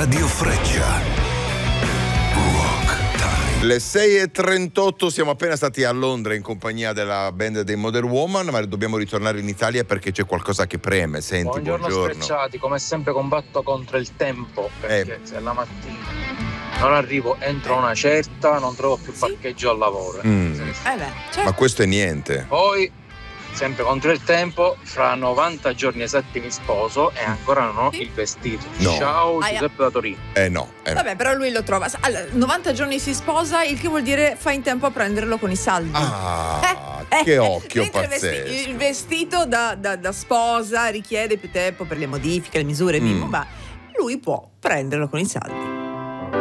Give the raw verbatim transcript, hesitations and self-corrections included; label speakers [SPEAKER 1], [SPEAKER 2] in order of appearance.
[SPEAKER 1] Radio Freccia.
[SPEAKER 2] Le sei e trentotto, siamo appena stati a Londra in compagnia della band dei Modern Woman, ma dobbiamo ritornare in Italia perché c'è qualcosa che preme. Senti,
[SPEAKER 3] buongiorno,
[SPEAKER 2] buongiorno.
[SPEAKER 3] Sfrecciati, come sempre combatto contro il tempo, perché
[SPEAKER 2] Eh.
[SPEAKER 3] se la mattina non arrivo entro una certa non trovo più parcheggio al lavoro.
[SPEAKER 2] Mm.
[SPEAKER 4] Eh beh, certo.
[SPEAKER 2] Ma questo è niente.
[SPEAKER 3] Poi, sempre contro il tempo, fra novanta giorni esatti mi sposo e ancora non ho
[SPEAKER 4] Sì.
[SPEAKER 3] il vestito.
[SPEAKER 2] No.
[SPEAKER 3] Ciao,
[SPEAKER 4] Aia.
[SPEAKER 3] Giuseppe da Torino.
[SPEAKER 2] Eh no, eh no.
[SPEAKER 4] Vabbè, però lui lo trova. Allora, novanta giorni si sposa, il che vuol dire fa in tempo a prenderlo con i saldi.
[SPEAKER 2] Ah,
[SPEAKER 4] Eh,
[SPEAKER 2] che
[SPEAKER 4] eh,
[SPEAKER 2] occhio
[SPEAKER 4] mentre il vesti-
[SPEAKER 2] pazzesco.
[SPEAKER 4] il vestito da, da- da sposa richiede più tempo per le modifiche, le misure,
[SPEAKER 2] Mm.
[SPEAKER 4] ma lui può prenderlo con i saldi.